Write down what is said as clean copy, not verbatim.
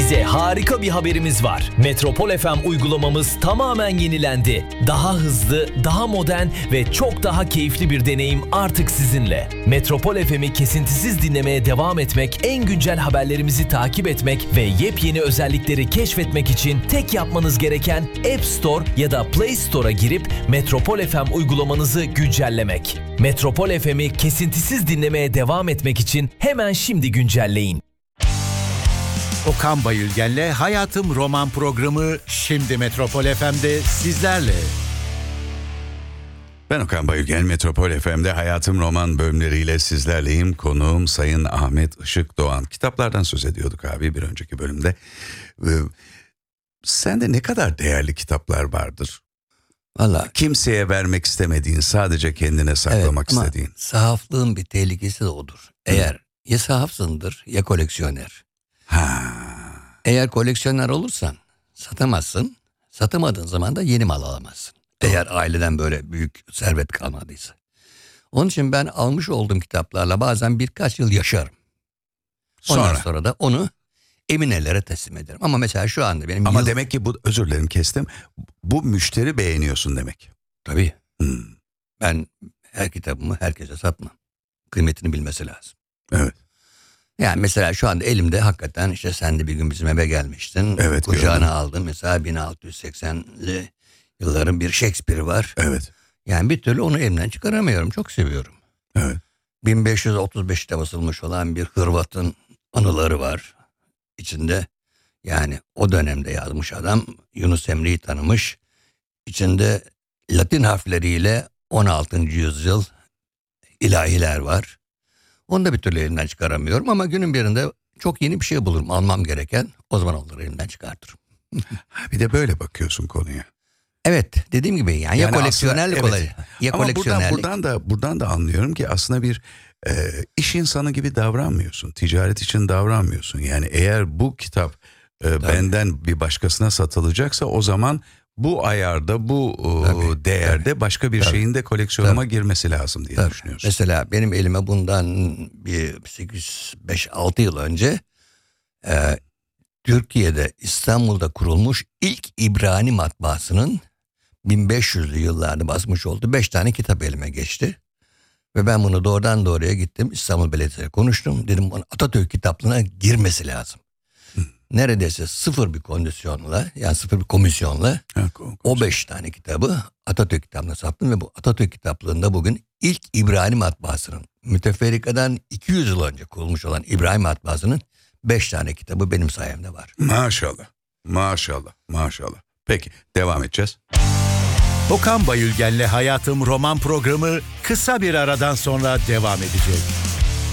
Size harika bir haberimiz var. Metropol FM uygulamamız tamamen yenilendi. Daha hızlı, daha modern ve çok daha keyifli bir deneyim artık sizinle. Metropol FM'i kesintisiz dinlemeye devam etmek, en güncel haberlerimizi takip etmek ve yepyeni özellikleri keşfetmek için tek yapmanız gereken App Store ya da Play Store'a girip Metropol FM uygulamanızı güncellemek. Metropol FM'i kesintisiz dinlemeye devam etmek için hemen şimdi güncelleyin. Okan Bayülgen'le Hayatım Roman programı şimdi Metropol FM'de sizlerle. Ben Okan Bayülgen, Metropol FM'de Hayatım Roman bölümleriyle sizlerleyim. Konuğum Sayın Ahmet Işık Doğan. Kitaplardan söz ediyorduk abi bir önceki bölümde. Sende ne kadar değerli kitaplar vardır? Vallahi Kimseye vermek istemediğin, sadece kendine saklamak evet, istediğin. ama sahaflığın bir tehlikesi de odur. Eğer ya sahafsındır ya koleksiyoner. Eğer koleksiyoner olursan satamazsın. Satamadığın zaman da yeni mal alamazsın. Eğer aileden böyle büyük servet kalmadıysa. Onun için ben almış olduğum kitaplarla bazen birkaç yıl yaşarım. Ondan sonra da onu emin ellere teslim ederim. Ama mesela şu anda benim... Ama demek ki bu, özür dilerim kestim, bu müşteri beğeniyorsun demek. Tabii. Ben her kitabımı herkese satmam. Kıymetini bilmesi lazım. Evet. Yani mesela şu anda elimde hakikaten işte sen de bir gün bizim eve gelmiştin. Evet, kucağına gördüm. aldım. Mesela 1680'li yılların bir Shakespeare var. Evet. Yani bir türlü onu elimden çıkaramıyorum. Çok seviyorum. Evet. 1535'te basılmış olan bir Hırvat'ın anıları var. İçinde yani o dönemde yazmış adam Yunus Emre'yi tanımış. İçinde Latin harfleriyle 16. yüzyıl ilahiler var. Onu da bir türlü elimden çıkaramıyorum ama günün birinde çok yeni bir şey bulurum almam gereken. O zaman onları elimden çıkartırım. Bir de böyle bakıyorsun konuya. Evet, dediğim gibi yani ya koleksiyonerlik aslında, olay. Ya ama koleksiyonerlik. buradan da anlıyorum ki aslında bir iş insanı gibi davranmıyorsun. Ticaret için davranmıyorsun. Yani eğer bu kitap benden bir başkasına satılacaksa o zaman bu ayarda, bu değerde başka bir şeyin de koleksiyonuma girmesi lazım diye düşünüyorsun. Mesela benim elime bundan bir 5-6 yıl önce Türkiye'de İstanbul'da kurulmuş ilk İbrani matbaasının 1500'lü yıllarda basmış olduğu 5 tane kitap elime geçti. Ve ben bunu doğrudan doğruya gittim İstanbul Belediyesi'yle konuştum. Dedim bana Atatürk kitaplığına girmesi lazım. Neredeyse sıfır bir kondisyonla yani sıfır bir komisyonla o 5 tane kitabı Atatürk kitaplığına sattım. Ve bu Atatürk kitaplığında bugün ilk İbrani matbaasının müteferrikadan 200 yıl önce kurulmuş olan İbrani matbaasının 5 tane kitabı benim sayemde var. Maşallah, maşallah, maşallah. Peki, devam edeceğiz. Okan Bayülgen'le Hayatım Roman programı kısa bir aradan sonra devam edecek.